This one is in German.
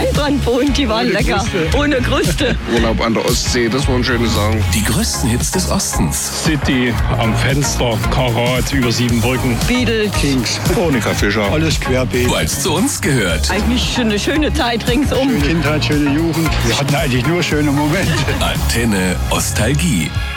Weinbrand wohnt, die waren lecker. Ohne Kruste. Urlaub an der Ostsee, das waren schöne Sachen. Die größten Hits des Ostens. City, am Fenster, Karat, über 7 Brücken. Beatles. Kings, Monika Fischer. alles querbeet. Weil es zu uns gehört. Eigentlich eine schöne Zeit ringsum. Schöne Kindheit, schöne Jugend. Wir hatten eigentlich nur schöne Momente. Antenne Ostalgie.